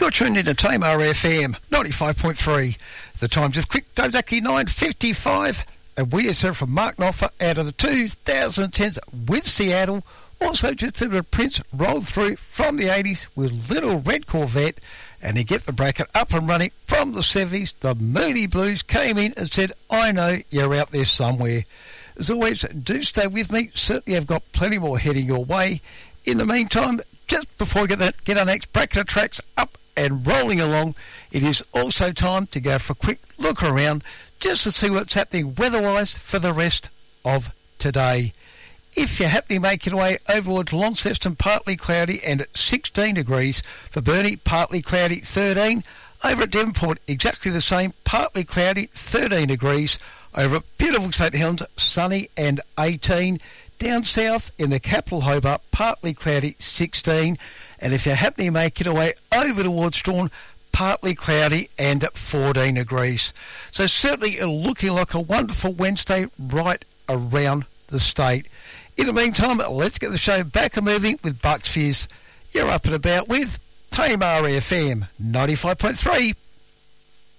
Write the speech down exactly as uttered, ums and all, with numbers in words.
You're tuned in to Tamar F M ninety-five point three. The time just clicked, exactly nine fifty-five, and we just heard from Mark Knopfler out of the two thousand tens with Seattle. Also just did a Prince rolled through from the eighties with Little Red Corvette, and he get the bracket up and running from the seventies. The Moody Blues came in and said, I know you're out there somewhere. As always, do stay with me. Certainly I've got plenty more heading your way. In the meantime, just before we get, that, get our next bracket of tracks up and rolling along, it is also time to go for a quick look around just to see what's happening weather-wise for the rest of today. If you're happy making your way over towards Launceston, partly cloudy and at sixteen degrees. For Burnie, partly cloudy, thirteen. Over at Devonport, exactly the same, partly cloudy, thirteen degrees. Over at beautiful St Helens, sunny and eighteen. Down south in the capital Hobart, partly cloudy, sixteen. And if you're happy making your way over towards Strawn, partly cloudy and at fourteen degrees. So certainly looking like a wonderful Wednesday right around the state. In the meantime, let's get the show back and moving with Bucks Fizz. You're up and about with Tamar F M ninety-five point three.